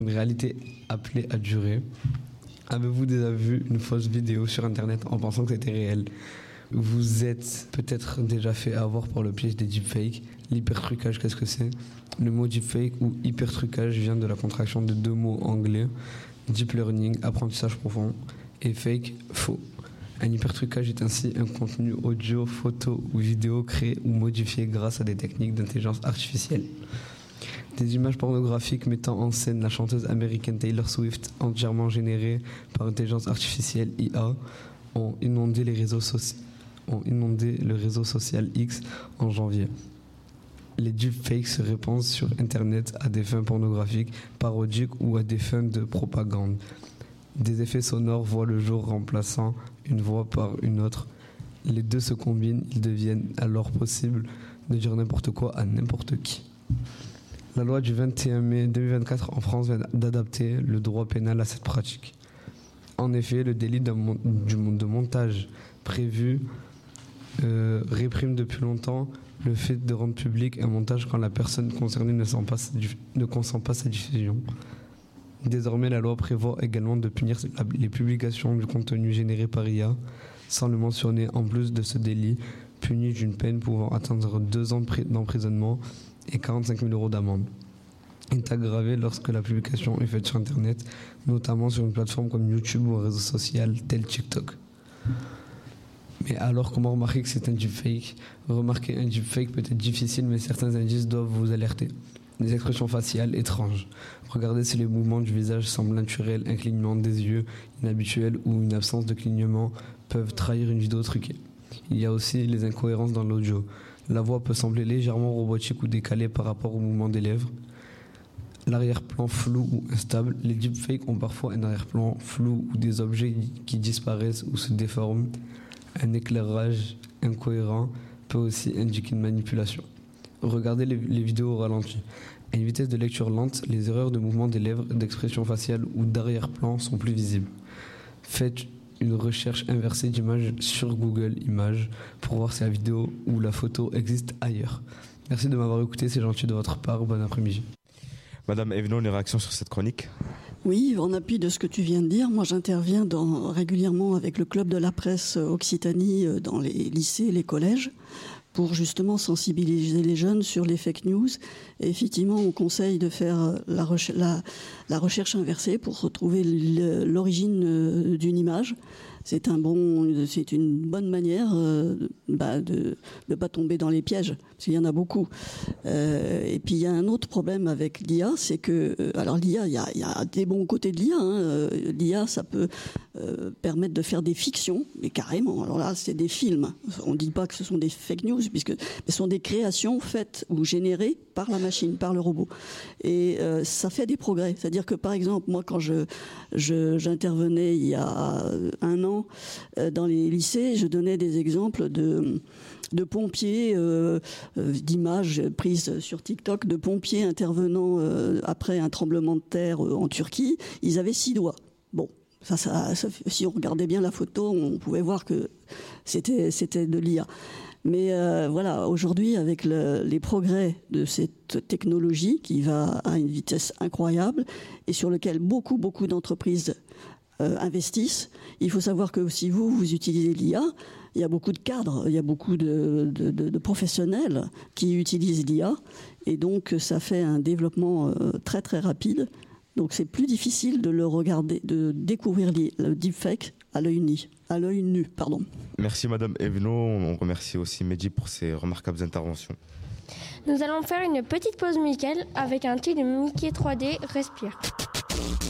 Une réalité appelée à durer. Avez-vous déjà vu une fausse vidéo sur internet en pensant que c'était réel? Vous êtes peut-être déjà fait avoir par le piège des deepfakes. L'hypertrucage, qu'est-ce que c'est? Le mot deepfake ou hypertrucage vient de la contraction de deux mots anglais, deep learning, apprentissage profond, et fake, faux. Un hypertrucage est ainsi un contenu audio, photo ou vidéo créé ou modifié grâce à des techniques d'intelligence artificielle. Des images pornographiques mettant en scène la chanteuse américaine Taylor Swift, entièrement générées par intelligence artificielle IA, ont inondé le réseau social X en janvier. Les deepfakes se répandent sur Internet à des fins pornographiques, parodiques ou à des fins de propagande. Des effets sonores voient le jour remplaçant une voix par une autre. Les deux se combinent, il devient alors possible de dire n'importe quoi à n'importe qui. La loi du 21 mai 2024 en France vient d'adapter le droit pénal à cette pratique. En effet, le délit de montage prévu réprime depuis longtemps le fait de rendre public un montage quand la personne concernée ne consent pas sa diffusion. Désormais, la loi prévoit également de punir les publications du contenu généré par IA sans le mentionner, en plus de ce délit, puni d'une peine pouvant atteindre 2 ans d'emprisonnement et 45 000 € d'amende. Il est aggravé lorsque la publication est faite sur Internet, notamment sur une plateforme comme YouTube ou un réseau social tel TikTok. Mais alors, comment remarquer que c'est un deepfake? Remarquer un deepfake peut être difficile, mais certains indices doivent vous alerter. Des expressions faciales étranges. Regardez si les mouvements du visage semblent naturels, un clignement des yeux inhabituel ou une absence de clignement peuvent trahir une vidéo truquée. Il y a aussi les incohérences dans l'audio. La voix peut sembler légèrement robotique ou décalée par rapport au mouvement des lèvres. L'arrière-plan flou ou instable. Les deepfakes ont parfois un arrière-plan flou ou des objets qui disparaissent ou se déforment. Un éclairage incohérent peut aussi indiquer une manipulation. Regardez les vidéos au ralenti. À une vitesse de lecture lente, les erreurs de mouvement des lèvres, d'expression faciale ou d'arrière-plan sont plus visibles. Faites une recherche inversée d'images sur Google Images pour voir si la vidéo ou la photo existe ailleurs. Merci de m'avoir écouté, c'est gentil de votre part. Bon après-midi. Madame Evenot, une réaction sur cette chronique? Oui, en appui de ce que tu viens de dire, moi j'interviens régulièrement avec le club de la presse Occitanie dans les lycées, les collèges, pour justement sensibiliser les jeunes sur les fake news. Et effectivement, on conseille de faire la recherche inversée pour retrouver l'origine d'une image. C'est une bonne manière de ne pas tomber dans les pièges, parce qu'il y en a beaucoup. Et puis il y a un autre problème avec l'IA, c'est que alors l'IA, il y a des bons côtés de l'IA. L'IA, ça peut permettre de faire des fictions, mais carrément. Alors là, c'est des films. On ne dit pas que ce sont des fake news, puisque ce sont des créations faites ou générées par la machine, par le robot. Et ça fait des progrès. C'est-à-dire que par exemple, moi, quand j'intervenais il y a 1 an dans les lycées, je donnais des exemples de pompiers, d'images prises sur TikTok, de pompiers intervenant après un tremblement de terre en Turquie. Ils avaient 6 doigts. Bon, ça, si on regardait bien la photo, on pouvait voir que c'était de l'IA. Mais voilà, aujourd'hui, avec les progrès de cette technologie qui va à une vitesse incroyable et sur lequel beaucoup d'entreprises investissent, il faut savoir que si vous utilisez l'IA, il y a beaucoup de cadres, il y a beaucoup de professionnels qui utilisent l'IA, et donc ça fait un développement très très rapide. Donc c'est plus difficile de le regarder, de découvrir le deepfake à l'œil nu. Merci Madame Evenot, on remercie aussi Mehdi pour ses remarquables interventions. Nous allons faire une petite pause musicale avec un titre de Mickey 3D, Respire.